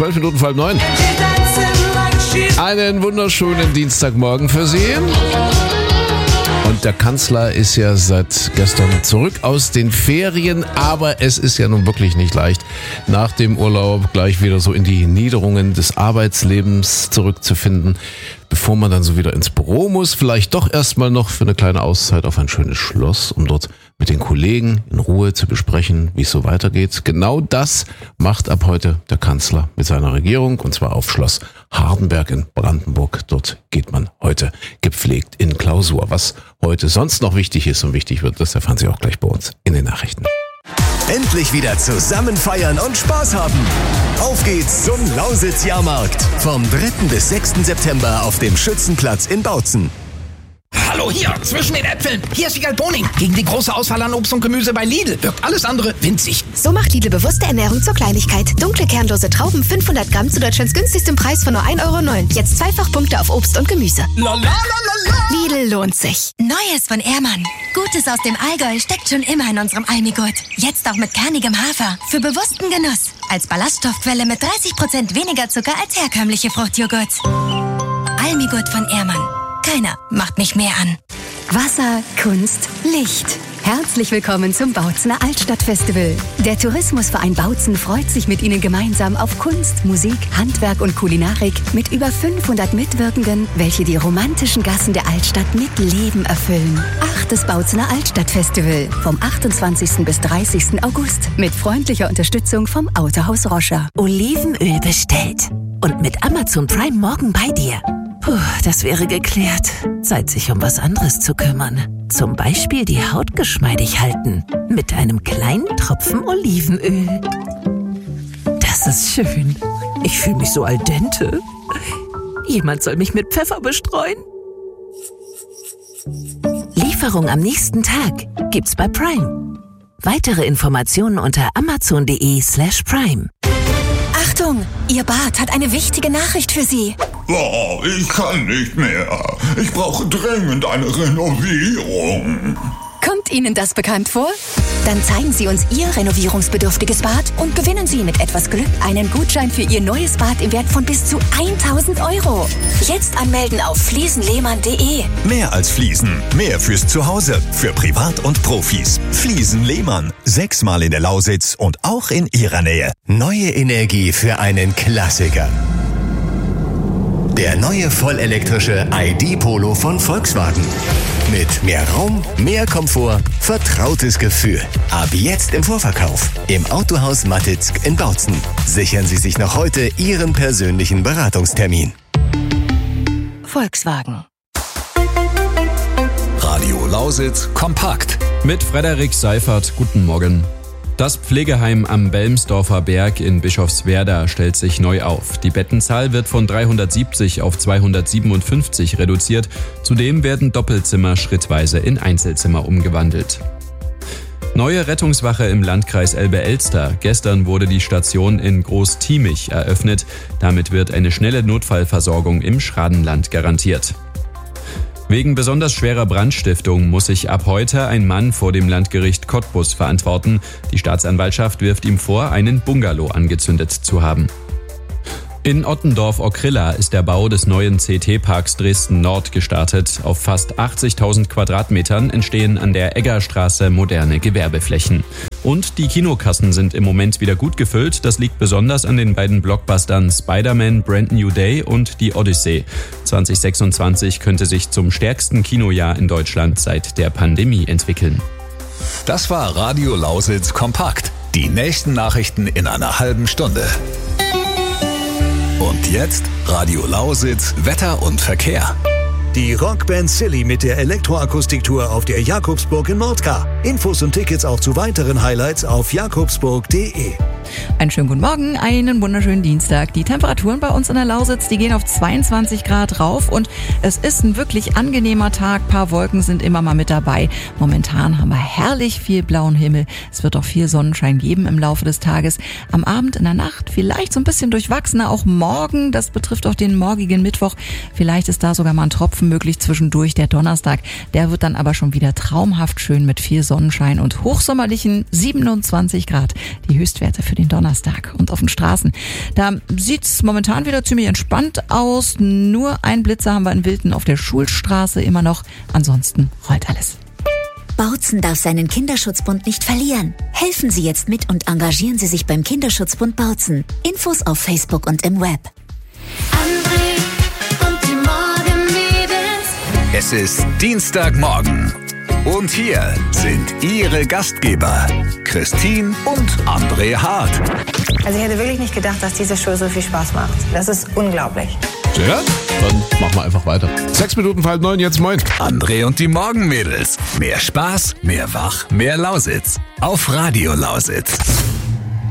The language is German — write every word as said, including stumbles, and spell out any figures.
zwölf Minuten vor halb neun. Einen wunderschönen Dienstagmorgen für Sie. Und der Kanzler ist ja seit gestern zurück aus den Ferien, aber es ist ja nun wirklich nicht leicht, nach dem Urlaub gleich wieder so in die Niederungen des Arbeitslebens zurückzufinden, bevor man dann so wieder ins Büro muss. Vielleicht doch erstmal noch für eine kleine Auszeit auf ein schönes Schloss, um dort mit den Kollegen in Ruhe zu besprechen, wie es so weitergeht. Genau das macht ab heute der Kanzler mit seiner Regierung, und zwar auf Schloss Hardenberg in Brandenburg. Dort geht man heute gepflegt in Klausur. Was heute sonst noch wichtig ist und wichtig wird, das erfahren Sie auch gleich bei uns in den Nachrichten. Endlich wieder zusammen feiern und Spaß haben. Auf geht's zum Lausitz-Jahrmarkt. Vom dritten bis sechsten September auf dem Schützenplatz in Bautzen. Hallo hier, zwischen den Äpfeln. Hier ist Wiegald Boning. Gegen die große Auswahl an Obst und Gemüse bei Lidl wirkt alles andere winzig. So macht Lidl bewusste Ernährung zur Kleinigkeit. Dunkle kernlose Trauben fünfhundert Gramm zu Deutschlands günstigstem Preis von nur ein Euro neun. Jetzt Zweifachpunkte auf Obst und Gemüse. La, la, la, la, la. Lidl lohnt sich. Neues von Ehrmann. Gutes aus dem Allgäu steckt schon immer in unserem Almigurt. Jetzt auch mit kernigem Hafer. Für bewussten Genuss. Als Ballaststoffquelle mit dreißig Prozent weniger Zucker als herkömmliche Fruchtjoghurt. Almigurt von Ehrmann. Keiner macht mich mehr an. Wasser, Kunst, Licht. Herzlich willkommen zum Bautzener Altstadtfestival. Der Tourismusverein Bautzen freut sich mit Ihnen gemeinsam auf Kunst, Musik, Handwerk und Kulinarik mit über fünfhundert Mitwirkenden, welche die romantischen Gassen der Altstadt mit Leben erfüllen. Achtes Bautzener Altstadtfestival vom achtundzwanzigsten bis dreißigsten August mit freundlicher Unterstützung vom Autohaus Roscher. Olivenöl bestellt und mit Amazon Prime morgen bei dir. Puh, das wäre geklärt. Zeit, sich um was anderes zu kümmern. Zum Beispiel die Haut geschmeidig halten. Mit einem kleinen Tropfen Olivenöl. Das ist schön. Ich fühle mich so al dente. Jemand soll mich mit Pfeffer bestreuen. Lieferung am nächsten Tag gibt's bei Prime. Weitere Informationen unter amazon.de slash prime. Achtung, Ihr Bad hat eine wichtige Nachricht für Sie. Oh, ich kann nicht mehr. Ich brauche dringend eine Renovierung. Kommt Ihnen das bekannt vor? Dann zeigen Sie uns Ihr renovierungsbedürftiges Bad und gewinnen Sie mit etwas Glück einen Gutschein für Ihr neues Bad im Wert von bis zu tausend Euro. Jetzt anmelden auf fliesen lehmann punkt de. Mehr als Fliesen, mehr fürs Zuhause, für Privat und Profis. Fliesen Lehmann, sechsmal in der Lausitz und auch in Ihrer Nähe. Neue Energie für einen Klassiker. Der neue vollelektrische I D Polo von Volkswagen. Mit mehr Raum, mehr Komfort, vertrautes Gefühl. Ab jetzt im Vorverkauf. Im Autohaus Mattitzk in Bautzen. Sichern Sie sich noch heute Ihren persönlichen Beratungstermin. Volkswagen. Radio Lausitz kompakt. Mit Frederik Seifert, guten Morgen. Das Pflegeheim am Belmsdorfer Berg in Bischofswerda stellt sich neu auf. Die Bettenzahl wird von dreihundertsiebzig auf zweihundertsiebenundfünfzig reduziert. Zudem werden Doppelzimmer schrittweise in Einzelzimmer umgewandelt. Neue Rettungswache im Landkreis Elbe-Elster. Gestern wurde die Station in Groß-Tiemich eröffnet. Damit wird eine schnelle Notfallversorgung im Schradenland garantiert. Wegen besonders schwerer Brandstiftung muss sich ab heute ein Mann vor dem Landgericht Cottbus verantworten. Die Staatsanwaltschaft wirft ihm vor, einen Bungalow angezündet zu haben. In Ottendorf-Okrilla ist der Bau des neuen C T-Parks Dresden-Nord gestartet. Auf fast achtzigtausend Quadratmetern entstehen an der Eggerstraße moderne Gewerbeflächen. Und die Kinokassen sind im Moment wieder gut gefüllt. Das liegt besonders an den beiden Blockbustern Spider-Man Brand New Day und Die Odyssee. zwanzig sechsundzwanzig könnte sich zum stärksten Kinojahr in Deutschland seit der Pandemie entwickeln. Das war Radio Lausitz kompakt. Die nächsten Nachrichten in einer halben Stunde. Und jetzt Radio Lausitz Wetter und Verkehr. Die Rockband Silly mit der Elektroakustiktour auf der Jakobsburg in Mordka. Infos und Tickets auch zu weiteren Highlights auf jakobsburg punkt de. Einen schönen guten Morgen, einen wunderschönen Dienstag. Die Temperaturen bei uns in der Lausitz, die gehen auf zweiundzwanzig Grad rauf und es ist ein wirklich angenehmer Tag. Ein paar Wolken sind immer mal mit dabei. Momentan haben wir herrlich viel blauen Himmel. Es wird auch viel Sonnenschein geben im Laufe des Tages. Am Abend, in der Nacht vielleicht so ein bisschen durchwachsener, auch morgen. Das betrifft auch den morgigen Mittwoch. Vielleicht ist da sogar mal ein Tropfen möglich zwischendurch. Der Donnerstag, der wird dann aber schon wieder traumhaft schön mit viel Sonnenschein und hochsommerlichen siebenundzwanzig Grad. Die Höchstwerte für den Donnerstag. Donnerstag. Und auf den Straßen, da sieht's momentan wieder ziemlich entspannt aus. Nur ein Blitzer haben wir in Wilten auf der Schulstraße immer noch. Ansonsten rollt alles. Bautzen darf seinen Kinderschutzbund nicht verlieren. Helfen Sie jetzt mit und engagieren Sie sich beim Kinderschutzbund Bautzen. Infos auf Facebook und im Web. André und die Morgenmädels. Es ist Dienstagmorgen. Und hier sind Ihre Gastgeber, Christine und André Hart. Also ich hätte wirklich nicht gedacht, dass diese Show so viel Spaß macht. Das ist unglaublich. Ja, dann machen wir einfach weiter. Sechs Minuten vor halb neun, jetzt moin. André und die Morgenmädels. Mehr Spaß, mehr Wach, mehr Lausitz. Auf Radio Lausitz.